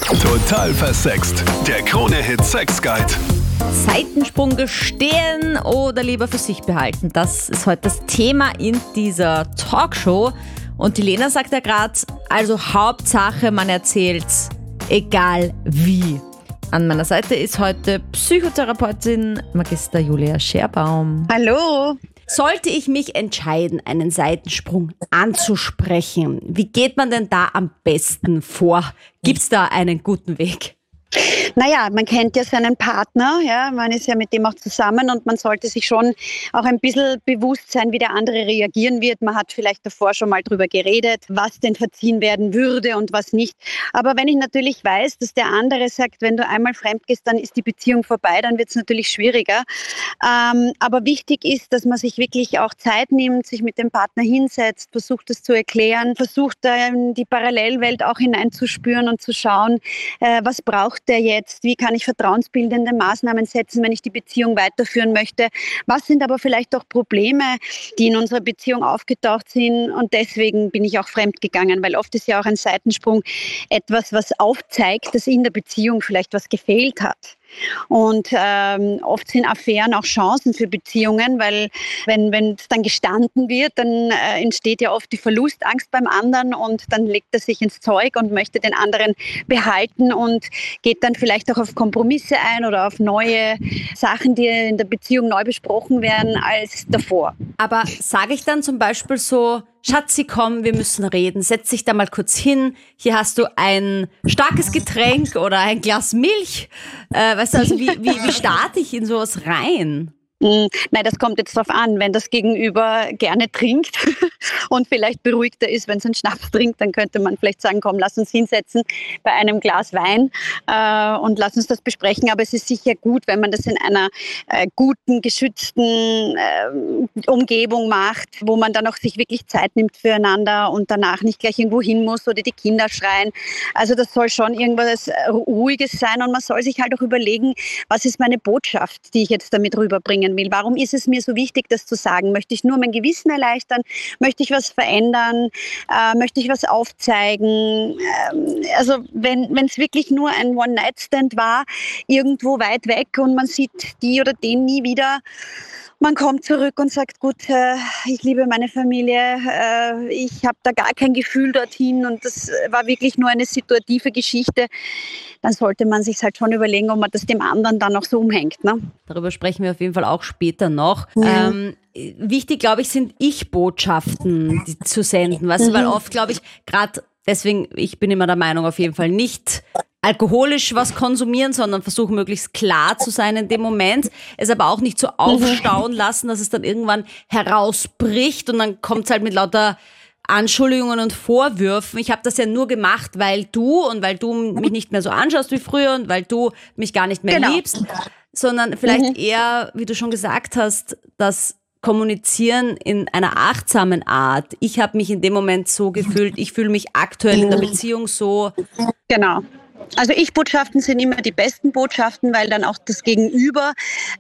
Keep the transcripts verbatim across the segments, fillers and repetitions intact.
Total versext. Der Krone-Hit Sex Guide. Seitensprung gestehen oder lieber für sich behalten? Das ist heute das Thema in dieser Talkshow. Und die Lena sagt ja gerade, also Hauptsache man erzählt's, egal wie. An meiner Seite ist heute Psychotherapeutin Magister Julia Scherbaum. Hallo. Sollte ich mich entscheiden, einen Seitensprung anzusprechen, wie geht man denn da am besten vor? Gibt's da einen guten Weg? Naja, man kennt ja seinen Partner, ja, man ist ja mit dem auch zusammen und man sollte sich schon auch ein bisschen bewusst sein, wie der andere reagieren wird. Man hat vielleicht davor schon mal drüber geredet, was denn verziehen werden würde und was nicht. Aber wenn ich natürlich weiß, dass der andere sagt, wenn du einmal fremd gehst, dann ist die Beziehung vorbei, dann wird es natürlich schwieriger. Ähm, aber wichtig ist, dass man sich wirklich auch Zeit nimmt, sich mit dem Partner hinsetzt, versucht es zu erklären, versucht da in die Parallelwelt auch hineinzuspüren und zu schauen, äh, was braucht der jetzt? Wie kann ich vertrauensbildende Maßnahmen setzen, wenn ich die Beziehung weiterführen möchte? Was sind aber vielleicht auch Probleme, die in unserer Beziehung aufgetaucht sind? Und deswegen bin ich auch fremdgegangen, weil oft ist ja auch ein Seitensprung etwas, was aufzeigt, dass in der Beziehung vielleicht was gefehlt hat. Und ähm, oft sind Affären auch Chancen für Beziehungen, weil wenn wenn es dann gestanden wird, dann äh, entsteht ja oft die Verlustangst beim anderen und dann legt er sich ins Zeug und möchte den anderen behalten und geht dann vielleicht auch auf Kompromisse ein oder auf neue Sachen, die in der Beziehung neu besprochen werden als davor. Aber sage ich dann zum Beispiel so, Schatzi, komm, wir müssen reden, setz dich da mal kurz hin, hier hast du ein starkes Getränk oder ein Glas Milch. Äh, weißt du, also wie, wie, wie starte ich in sowas rein? Nein, das kommt jetzt drauf an. Wenn das Gegenüber gerne trinkt und vielleicht beruhigter ist, wenn es einen Schnaps trinkt, dann könnte man vielleicht sagen, komm, lass uns hinsetzen bei einem Glas Wein äh, und lass uns das besprechen. Aber es ist sicher gut, wenn man das in einer äh, guten, geschützten äh, Umgebung macht, wo man dann auch sich wirklich Zeit nimmt füreinander und danach nicht gleich irgendwo hin muss oder die Kinder schreien. Also das soll schon irgendwas Ruhiges sein und man soll sich halt auch überlegen, was ist meine Botschaft, die ich jetzt damit rüberbringen will. Warum ist es mir so wichtig, das zu sagen? Möchte ich nur mein Gewissen erleichtern? Möchte ich was verändern? Äh, möchte ich was aufzeigen? Ähm, also wenn wenn es wirklich nur ein One-Night-Stand war, irgendwo weit weg und man sieht die oder den nie wieder, man kommt zurück und sagt, gut, äh, ich liebe meine Familie, äh, ich habe da gar kein Gefühl dorthin und das war wirklich nur eine situative Geschichte, dann sollte man sich halt schon überlegen, ob man das dem anderen dann noch so umhängt. Ne? Darüber sprechen wir auf jeden Fall auch später noch. Ja. Ähm, wichtig, glaube ich, sind Ich-Botschaften die zu senden, weißt du, Mhm. weil oft, glaube ich, gerade deswegen, ich bin immer der Meinung, auf jeden Fall nicht alkoholisch was konsumieren, sondern versuchen möglichst klar zu sein in dem Moment, es aber auch nicht so aufstauen lassen, dass es dann irgendwann herausbricht und dann kommt es halt mit lauter Anschuldigungen und Vorwürfen. Ich habe das ja nur gemacht, weil du und weil du mich nicht mehr so anschaust wie früher und weil du mich gar nicht mehr Genau. liebst, sondern vielleicht Mhm. eher, wie du schon gesagt hast, das Kommunizieren in einer achtsamen Art. Ich habe mich in dem Moment so gefühlt, ich fühle mich aktuell in der Beziehung so. Genau. Also Ich-Botschaften sind immer die besten Botschaften, weil dann auch das Gegenüber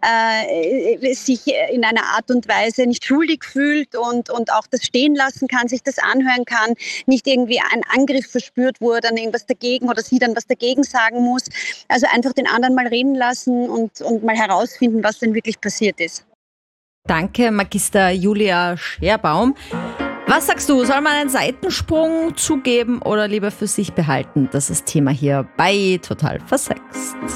äh, sich in einer Art und Weise nicht schuldig fühlt und, und auch das stehen lassen kann, sich das anhören kann, nicht irgendwie einen Angriff verspürt, wo er dann irgendwas dagegen oder sie dann was dagegen sagen muss. Also einfach den anderen mal reden lassen und, und mal herausfinden, was denn wirklich passiert ist. Danke, Magister Julia Scherbaum. Was sagst du, soll man einen Seitensprung zugeben oder lieber für sich behalten? Das ist Thema hier bei Total Versext.